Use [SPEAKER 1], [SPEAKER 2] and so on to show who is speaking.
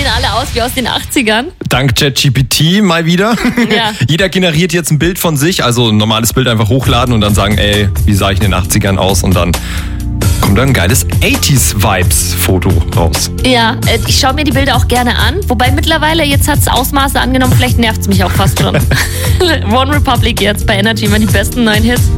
[SPEAKER 1] sehen alle aus wie aus den 80ern.
[SPEAKER 2] Dank ChatGPT mal wieder.
[SPEAKER 1] Ja.
[SPEAKER 2] Jeder generiert jetzt ein Bild von sich, also ein normales Bild einfach hochladen und dann sagen, ey, wie sah ich in den 80ern aus? Und dann kommt dann ein geiles 80s-Vibes-Foto raus.
[SPEAKER 1] Ja, ich schaue mir die Bilder auch gerne an. Wobei mittlerweile, jetzt hat es Ausmaße angenommen, vielleicht nervt es mich auch fast schon. One Republic jetzt bei Energy immer die besten neuen Hits.